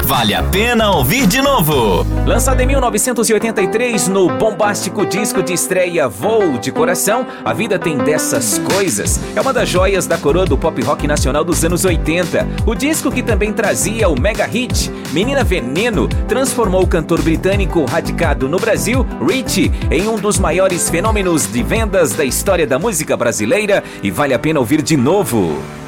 Vale a pena ouvir de novo. Lançado em 1983 no bombástico disco de estreia Voo de Coração, A Vida Tem Dessas Coisas é uma das joias da coroa do pop rock nacional dos anos 80. O disco, que também trazia o mega hit Menina Veneno, transformou o cantor britânico radicado no Brasil, Richie, em um dos maiores fenômenos de vendas da história da música brasileira, e vale a pena ouvir de novo.